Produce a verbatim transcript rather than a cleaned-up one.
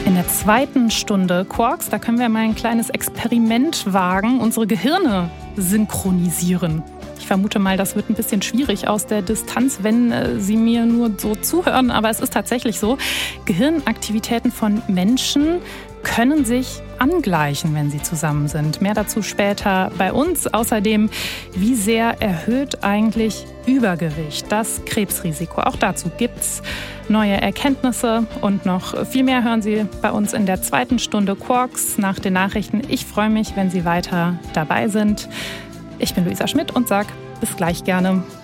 In der zweiten Stunde Quarks, da können wir mal ein kleines Experiment wagen, unsere Gehirne synchronisieren. Ich vermute mal, das wird ein bisschen schwierig aus der Distanz, wenn äh, Sie mir nur so zuhören. Aber es ist tatsächlich so, Gehirnaktivitäten von Menschen können sich angleichen, wenn sie zusammen sind. Mehr dazu später bei uns. Außerdem, wie sehr erhöht eigentlich Übergewicht das Krebsrisiko? Auch dazu gibt's neue Erkenntnisse und noch viel mehr hören Sie bei uns in der zweiten Stunde Quarks nach den Nachrichten. Ich freue mich, wenn Sie weiter dabei sind. Ich bin Luisa Schmidt und sage bis gleich gerne.